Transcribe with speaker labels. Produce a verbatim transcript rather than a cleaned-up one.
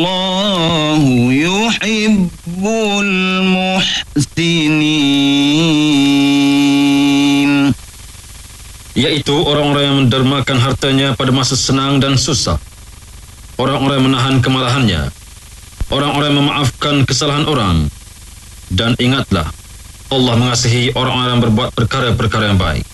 Speaker 1: Wallahu yuhibbul muhsinin,
Speaker 2: yaitu orang-orang yang mendermakan hartanya pada masa senang dan susah, orang-orang yang menahan kemarahannya, orang-orang yang memaafkan kesalahan orang. Dan ingatlah, Allah mengasihi orang-orang yang berbuat perkara-perkara yang baik.